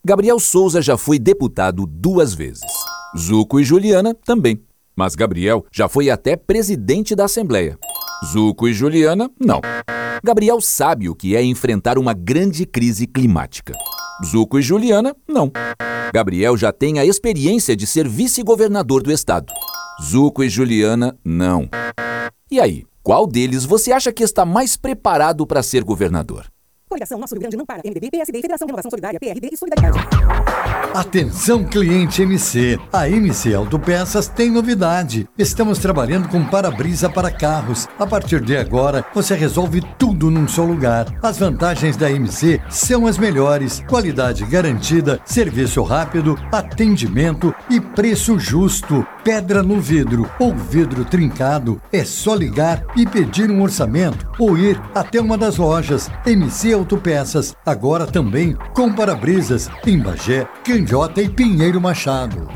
Gabriel Souza já foi deputado 2 vezes. Zuco e Juliana também. Mas Gabriel já foi até presidente da Assembleia. Zuco e Juliana, não. Gabriel sabe o que é enfrentar uma grande crise climática. Zuco e Juliana, não. Gabriel já tem a experiência de ser vice-governador do estado. Zuco e Juliana, não. E aí, qual deles você acha que está mais preparado para ser governador? Coligação Nosso Rio Grande não para. MDB, PSD, Federação Renovação Solidária, PRD e Solidariedade. Atenção, cliente MC. A MC Autopeças tem novidade. Estamos trabalhando com para-brisa para carros. A partir de agora, você resolve tudo num só lugar. As vantagens da MC são as melhores. Qualidade garantida, serviço rápido, atendimento e preço justo. Pedra no vidro ou vidro trincado. É só ligar e pedir um orçamento ou ir até uma das lojas. MC Autopeças, agora também com para-brisas em Bagé, Candiota e Pinheiro Machado.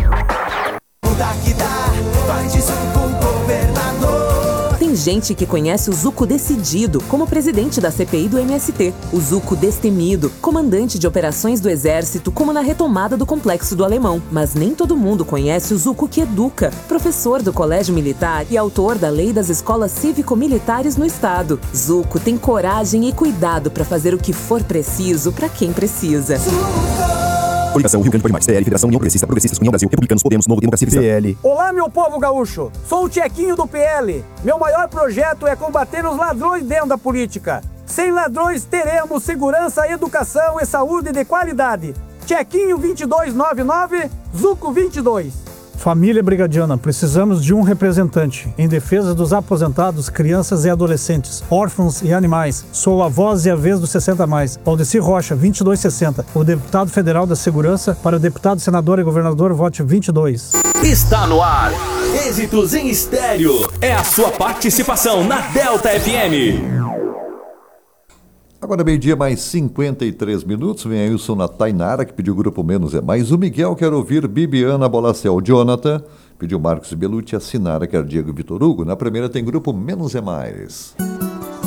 Tem gente que conhece o Zuco decidido como presidente da CPI do MST, o Zuco destemido, comandante de operações do Exército, como na retomada do Complexo do Alemão. Mas nem todo mundo conhece o Zuco que educa, professor do Colégio Militar e autor da Lei das Escolas Cívico-Militares no Estado. Zuco tem coragem e cuidado para fazer o que for preciso para quem precisa. Coligação Rio Grande Pode Mais, PL, Federação União Progressista, Progressistas, União Brasil, Republicanos, Podemos, Novo Democracia Cristã. PL. Olá, meu povo gaúcho. Sou o Tchequinho do PL. Meu maior projeto é combater os ladrões dentro da política. Sem ladrões, teremos segurança, educação e saúde de qualidade. Tchequinho 2299, Zuco 22. Família Brigadiana, precisamos de um representante em defesa dos aposentados, crianças e adolescentes, órfãos e animais. Sou a voz e a vez dos 60+. Aldeci Rocha, 2260. O deputado federal da Segurança para o deputado, senador e governador, vote 22. Está no ar. Êxitos em Estéreo. É a sua participação na Delta FM. Agora meio-dia mais 53 minutos, vem aí o som na Tainara, que pediu o Grupo Menos é Mais. O Miguel quer ouvir Bibiana Bolacel. O Jonathan pediu Marcos Belucci, a Sinara quer Diego Vitor Hugo. Na primeira tem Grupo Menos é Mais.